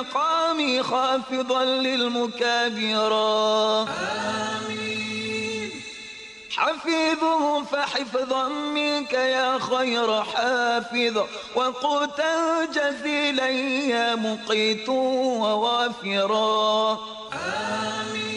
مقامي خافضا للمكابرا. حفيظه فحفظا منك يا خير حافظ، وقوتا جزيلا يا مقيت ووافرا.